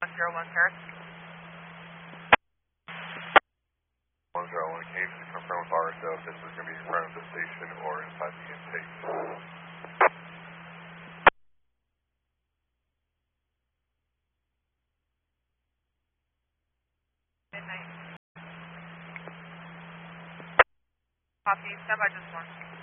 101 Paris. 101, can you just confirm with RSO if this is going to be in front of the station or inside the intake? Midnight. Copy, stand by just one.